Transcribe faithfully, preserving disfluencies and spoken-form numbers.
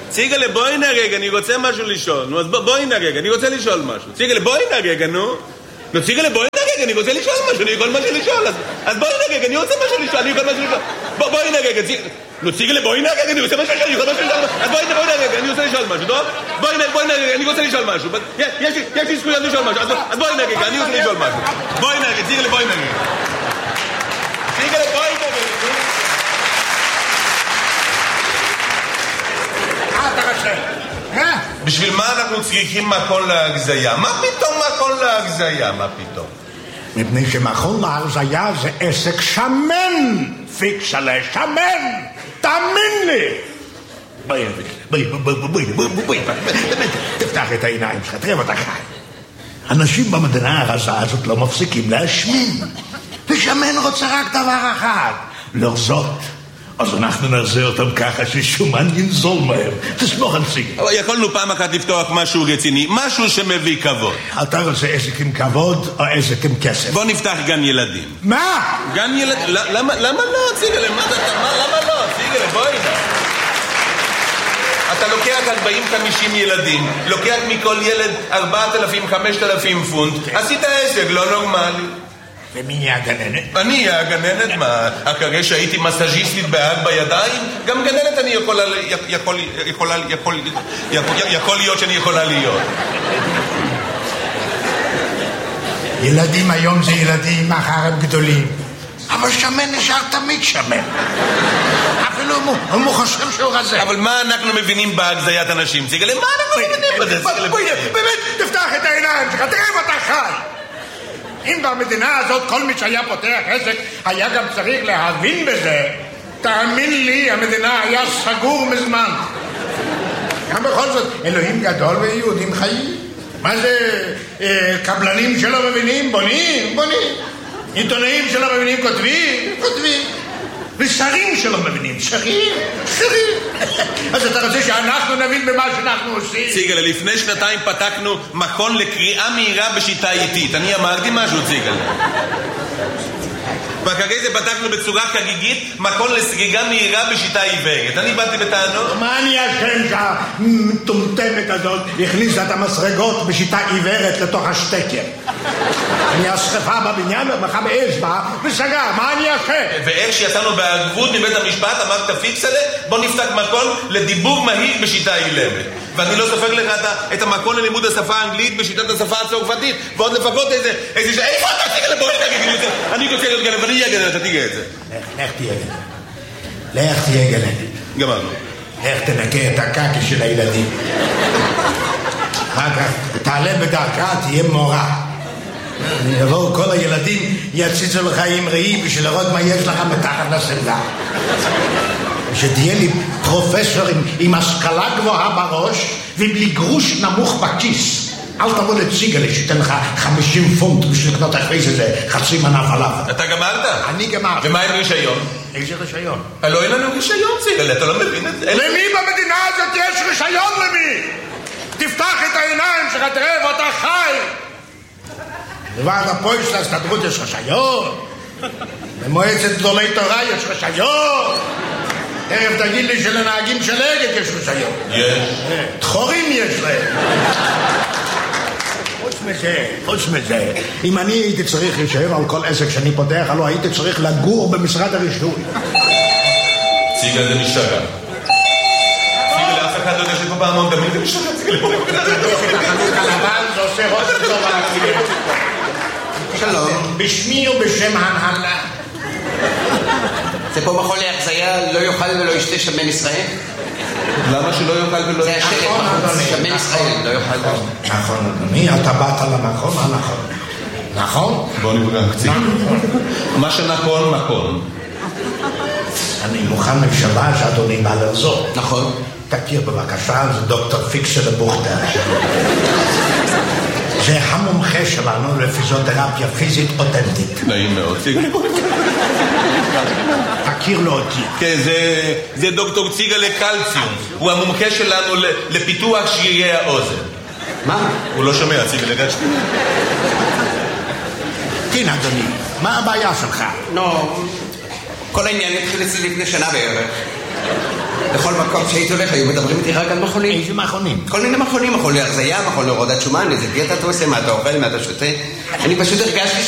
ציגלה, בואי נרגע, אני רוצה משהו לשאול. נו, אז בואי נרגע, אני רוצה לשאול משהו. ציגלה, בואי נרגע, נו. נו, ציגלה, בואי נרגע, אני רוצה לשאול משהו, אני יכול משהו לשאול. אז בואי נרגע, אני רוצה משהו לשאול, אני יכול משהו לשאול. בואי נרגע, נו, ציגלה, בואי נרגע, אני רוצה משהו לשאול, אני יכול משהו לשאול. אז בואי נרגע, אני רוצה לשאול משהו, טוב? בואי נרגע, אני רוצה לשאול משהו. יש לי זכויות לשאול משהו, אז בואי נרגע, אני רוצה לשאול משהו. בואי נרגע, ציגלה, בואי נרגע. ציגלה, בואי נרגע. בשביל מה אנחנו צריכים מכון להגזיה? מה פתאום מכון להגזיה? מה פתאום? מפני שמכון להגזיה זה עסק שמן, פיקסלה, שמן, תאמין לי. בואי, בואי, בואי, בואי, בואי, בואי, באמת, תפתח את העיניים שלך, תראה אותך חי. אנשים במדינה הרזה הזאת לא מפסיקים להשמין, ושמן רוצה רק דבר אחד, לרזות. אז אנחנו נעשה אותם ככה ששומן ינזול מהם. תסמוך על סיגל. אבל יכולנו פעם אחת לפתוח משהו רציני, משהו שמביא כבוד. אתה רוצה עסק עם כבוד או עסק עם כסף? בוא נפתח גן ילדים. מה? גן ילדים? למה לא, סיגל? למה לא? סיגל, בואי נע. אתה לוקח ארבעים חמישים ילדים, לוקח מכל ילד ארבעת אלפים חמשת אלפים פונט, עשית עסק לא נורמלי. ומי יהיה הגננת? אני אהיה הגננת, מה? אחרי שהייתי מסאז'יסטית בהג בידיים, גם גננת אני יכולה, יכול, יכולה, יכול, יכול, יכול להיות שאני יכולה להיות. ילדים היום זה ילדים, מחר הם גדולים. אבל שמן נשאר תמיד שמן. אפילו הוא חושב שהוא רזה. אבל מה אנחנו מבינים בהגזיית אנשים? ציגלה, מה אנחנו מבינים בזה? באמת, תפתח את העיניים שלך, תראה ואתה חי. אם במדינה הזאת כל מי שהיה פותח עסק היה גם צריך להבין בזה, תאמין לי, המדינה היה סגור מזמן. גם בכל זאת, אלוהים גדול ויהודים חיים. מה זה, אה, קבלנים שלא מבינים? בונים, בונים. עיתונאים שלא מבינים כותבים, כותבים. ושרים שלא מבינים, שרים, שרים. אז אתה רוצה שאנחנו נבין במה שאנחנו עושים? ציגלה, לפני שנתיים פתחנו מכון לקריאה מהירה בשיטה איטית. אני אמרתי משהו, ציגלה. ואחרי זה פתחנו בצורה חגיגית מכון לסגיגה מהירה בשיטה עיוורת. אני באתי בטענות. מה אני אשם שהמטומטמת הזאת הכניסה את המסרגות בשיטה עיוורת לתוך השטקר? אני השכפה בבניין ומחה באש בה וסגר, מה אני אשם? ואיך שיצאנו בערבות מבית המשפט אמרת פיקסלה, בוא נפתח מכון לדיבור מהיר בשיטה אילמת. ואני לא סופר לך את המכון ללימוד השפה האנגלית בשיטת השפה הצרפתית, ועוד לפחות איזה, איזה ש... איפה אתה תיגלה? בואי נגיד, אני רוצה להיות גלם, ואני אהיה גלם, אתה תיגלה את זה. לך תהיה גלם. לך תהיה גלם. גמרנו. לך תנקה את הקקי של הילדים. אחר כך תעלה בדרכה, תהיה מורה. יבואו כל הילדים, יציצו לך עם ראי בשביל לראות מה יש לך מתחת לשמלה. שתהיה לי פרופסור עם, עם השכלה גבוהה בראש ובלי גרוש נמוך בכיס. אל תבוא לציגלה שתן לך חמישים פונט בשביל לקנות אחרי זה חצי מנה פלאפל. אתה גמרת? אני גמרתי. ומה עם רישיון? איזה רישיון? לא, אין לנו רישיון, ציגלה, אתה לא מבין את זה? למי במדינה הזאת יש רישיון למי? תפתח את העיניים שלך, תראה ואתה חי. לוועד הפועל של ההסתדרות יש רישיון. במועצת גדולי תורה יש רישיון. ערב תגיד לי שלנהגים של אגד יש רישיון. יש. דחורים יש להם. חוץ מזה, חוץ מזה, אם אני הייתי צריך רישיון על כל עסק שאני פותח, הלוא הייתי צריך לגור במשרד הרישוי. ציגל זה משתגע. ציגל לאף אחד לא יודע שפה פעמון דמים זה משתגע. ציגל פה החנות הלבן זה עושה ראש טובה. שלום. בשמי ובשם ההנהלה. זה פה מכון להחזיה, לא יאכל ולא ישתה שמן ישראל? למה שלא יאכל ולא ישתה? זה השלט מכון, שמן ישראל, לא יאכל ולא ישתה. נכון, אדוני, אתה באת למקום הנכון. נכון? בוא נפגע קצת. מה שנכון, נכון. אני מוכן לשבע שאדוני בא לרזור. נכון. תכיר בבקשה, זה דוקטור פיקסלה בוכטר. זה המומחה שלנו לפיזיותרפיה פיזית אותנטית. נעים מאוד. תכיר לו אותי. כן, זה דוקטור ציגלה קלציום. הוא המומחה שלנו לפיתוח שרירי האוזן. מה? הוא לא שומע, ציגלה קלציום. כן, אדוני, מה הבעיה שלך? לא, כל העניין התחיל אצלי לפני שנה בערך. בכל מקום שהייתי הולך, היו מדברים איתי רק על מכונים. איזה מכונים? כל מיני מכונים, מכון להרזייה, מכון להורדת שומן, איזה דיאטה אתה עושה, מה אתה אוכל, מה אתה שותה. אני פשוט הרגשתי